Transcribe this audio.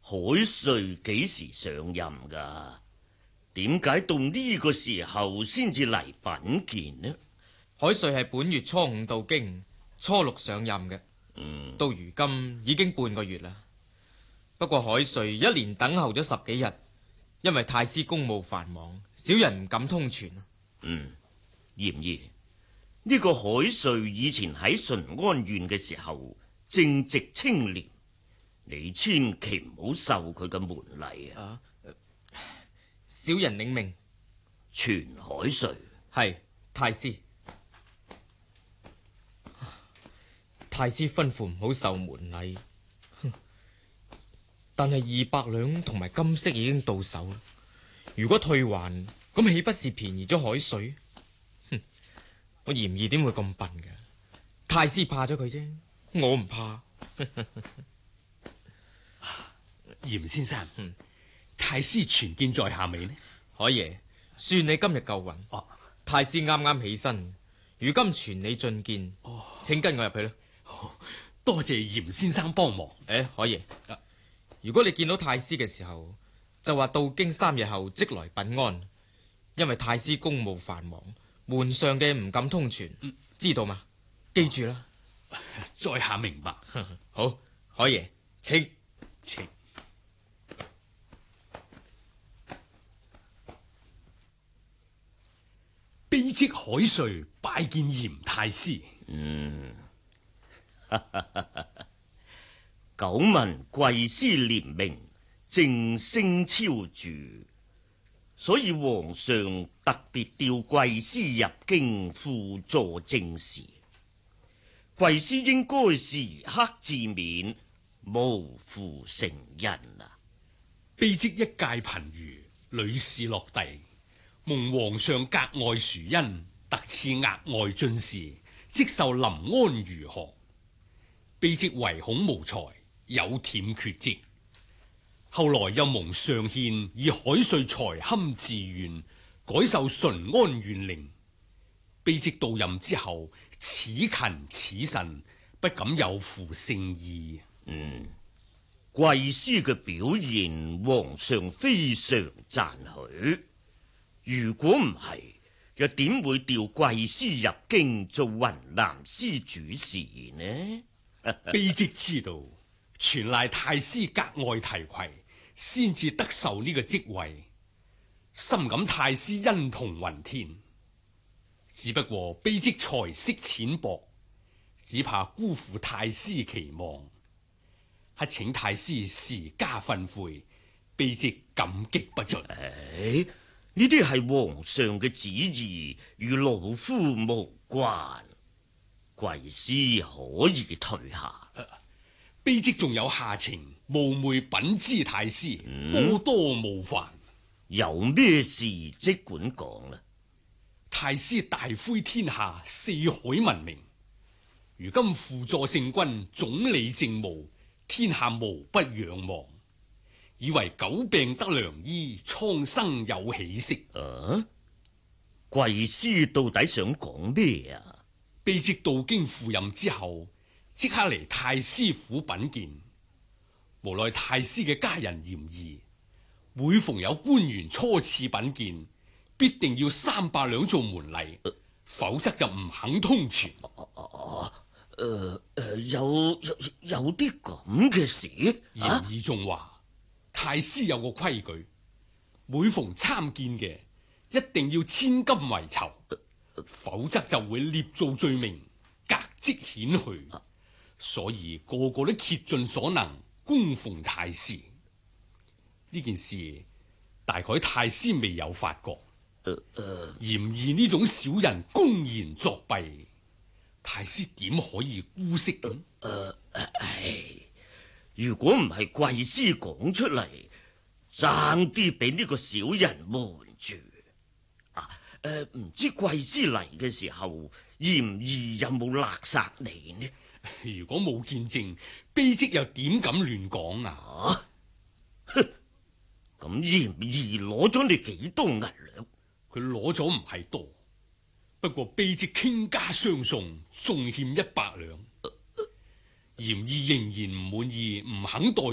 海瑞幾時上任噶？點解到呢個時候先至嚟稟見呢？ 海瑞係本月初5到京，初6上任嘅。到如今已經半個月啦。不過海瑞一連等候咗10幾日，因為太師公務繁忙，小人唔敢通傳。 嚴兒，呢個海瑞以前喺順安縣嘅時候正直清廉，你千祈唔好受佢嘅門禮啊！ 小人領命。 傳海瑞。 係太師。太師吩咐唔好受門禮，但係200兩同埋金飾已經到手，如果退還，咁豈不是便宜咗海瑞？我嚴義點會咁笨㗎？太師怕咗佢啫，我唔怕。 嚴先生，太師傳見在下未呢？ 海爺，算你今日夠運。太師啱啱起身，如今傳你進見，請跟我入去啦。 多謝嚴先生幫忙。 海爺，如果你見到太師嘅時候，就話到京3日後即來稟安，因為太師公務繁忙，門上嘅唔敢通傳，知道嗎？記住啦。 在下明白。 好，海爺，請。 卑職海瑞拜見嚴太師。 久聞貴師廉明，正聲昭著，所以皇上特別調貴師入京輔助政事。貴師應該時刻自勉，無負成人啊！ 卑職一介貧儒，屢試落第，蒙皇上格外殊恩，特賜額外進士，即受臨安儒學。卑職唯恐無才，有忝缺職。後來又蒙上獻以海瑞才堪自願，改授順安縣令。卑職到任之後，此勤此慎，不敢有負聖意。 貴師嘅表現，皇上非常讚許。如果唔係，又點會調貴師入京做雲南司主事呢？ 卑職知道，全賴太師格外提攜，先至得受呢個職位，深感太師恩同雲天。只不過卑職才識淺薄，只怕辜負太師期望，乞請太師時加訓誨，卑職感激不盡。 呢啲係皇上嘅旨意，與老夫無關。貴師可以退下。 卑職仲有下情，冒昧稟知太師，多多冒犯。 有咩事即管講啦。 太師大恢天下，四海聞名，如今輔助聖君總理政務，天下無不仰望，以為久病得良醫，蒼生有喜色。 貴師到底想講咩啊？ 卑職到京赴任之後，即刻嚟太師府稟見。無奈太師嘅家人嚴議，每逢有官員初次稟見，必定要300兩做門禮，否則就唔肯通傳。 有啲咁嘅事？ 嚴議仲話，太師有個規矩，每逢參見嘅，一定要千金為酬。否則就會捏造罪名，革職遣去。所以個個都竭盡所能供奉太師。呢件事大概太師未有發覺。嚴議呢種小人公然作弊，太師點可以姑息咁？ 如果唔係貴師講出嚟，爭啲俾呢個小人瞞住。唔知貴師嚟嘅時候，嚴議有冇勒殺你呢？ 如果冇見證，卑職又點敢亂講啊？ 咁嚴議攞咗你幾多銀兩？ 佢攞咗唔係多，不過卑職傾家相送，仲欠100兩。嚴議仍然唔滿意，唔肯代